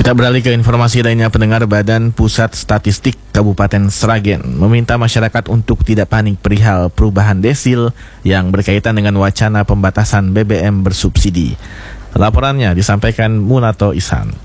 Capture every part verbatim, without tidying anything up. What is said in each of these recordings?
Kita beralih ke informasi lainnya. Pendengar, Badan Pusat Statistik Kabupaten Sragen meminta masyarakat untuk tidak panik perihal perubahan desil yang berkaitan dengan wacana pembatasan B B M bersubsidi. Laporannya disampaikan Munato Ihsan.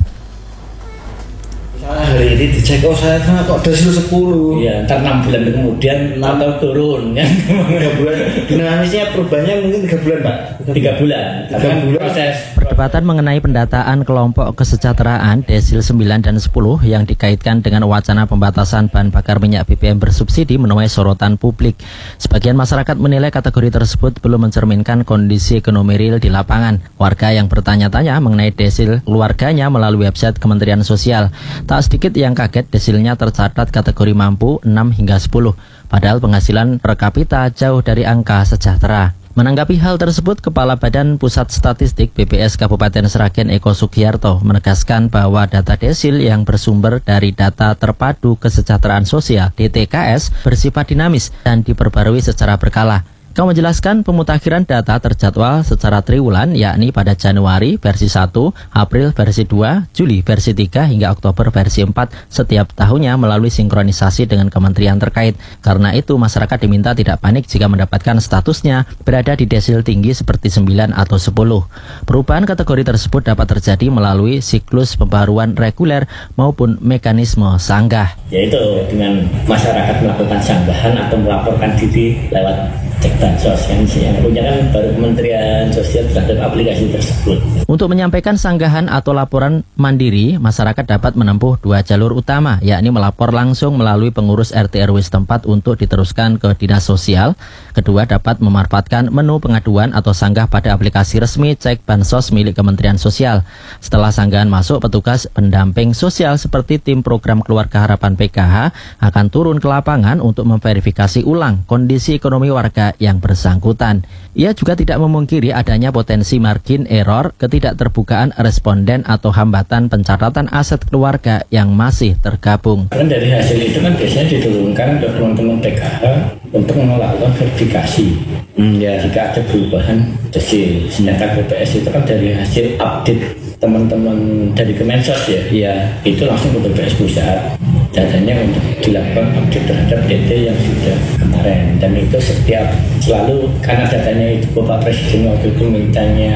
Hari ini dicek, oh saya kok desil sepuluh. Iya, ntar enam bulan kemudian atau turun kan. tiga bulan. Dinamisnya perubahannya mungkin tiga bulan, Pak. tiga bulan. tiga bulan. Proses Perdebatan mengenai pendataan kelompok kesejahteraan desil sembilan dan sepuluh yang dikaitkan dengan wacana pembatasan bahan bakar minyak B B M bersubsidi menuai sorotan publik. Sebagian masyarakat menilai kategori tersebut belum mencerminkan kondisi ekonomi real di lapangan. Warga yang bertanya-tanya mengenai desil keluarganya melalui website Kementerian Sosial. Tak sedikit yang kaget desilnya tercatat kategori mampu enam hingga sepuluh, padahal penghasilan per kapita jauh dari angka sejahtera. Menanggapi hal tersebut, Kepala Badan Pusat Statistik B P S Kabupaten Sragen Eko Sugiarto menegaskan bahwa data desil yang bersumber dari data terpadu kesejahteraan sosial D T K S bersifat dinamis dan diperbarui secara berkala. Kau menjelaskan pemutakhiran data terjadwal secara triwulan, yakni pada Januari versi satu, April versi dua, Juli versi tiga, hingga Oktober versi empat setiap tahunnya melalui sinkronisasi dengan kementerian terkait. Karena itu, masyarakat diminta tidak panik jika mendapatkan statusnya berada di desil tinggi seperti sembilan atau sepuluh. Perubahan kategori tersebut dapat terjadi melalui siklus pembaruan reguler maupun mekanisme sanggah. yaitu dengan masyarakat melakukan sanggahan atau melaporkan diri lewat cek bansos yang, yang punya kan baru Kementerian Sosial terhadap aplikasi tersebut. Untuk menyampaikan sanggahan atau laporan mandiri, masyarakat dapat menempuh dua jalur utama, yakni melapor langsung melalui pengurus R T R W setempat untuk diteruskan ke Dinas Sosial. Kedua, dapat memanfaatkan menu pengaduan atau sanggah pada aplikasi resmi cek bansos milik Kementerian Sosial. Setelah sanggahan masuk, petugas pendamping sosial seperti tim program Keluarga Harapan P K H akan turun ke lapangan untuk memverifikasi ulang kondisi ekonomi warga yang bersangkutan. Ia juga tidak memungkiri adanya potensi margin error, ketidakterbukaan responden atau hambatan pencatatan aset keluarga yang masih tergabung. Kan dari hasil itu kan biasanya diturunkan ke teman-teman P K H untuk melakukan verifikasi. Hmm, ya. Jika ada perubahan desil, senjata B P S itu kan dari hasil update teman-teman dari Kemensos ya, ya itu langsung ke B P S pusat. Datanya untuk dilakukan update terhadap D T yang sudah kemarin, dan itu setiap selalu karena datanya itu Bapak Presiden waktu itu mintanya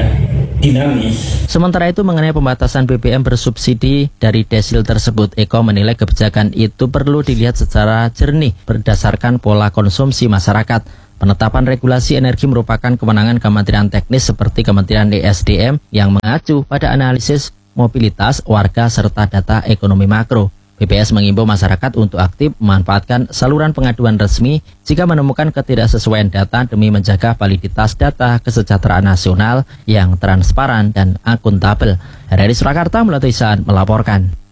dinamis. Sementara itu mengenai pembatasan B B M bersubsidi dari desil tersebut, Eko menilai kebijakan itu perlu dilihat secara jernih berdasarkan pola konsumsi masyarakat. Penetapan regulasi energi merupakan kewenangan Kementerian Teknis seperti Kementerian E S D M yang mengacu pada analisis mobilitas warga serta data ekonomi makro. B P S mengimbau masyarakat untuk aktif memanfaatkan saluran pengaduan resmi jika menemukan ketidaksesuaian data demi menjaga validitas data kesejahteraan nasional yang transparan dan akuntabel. R R I Surakarta Munato Ihsan melaporkan.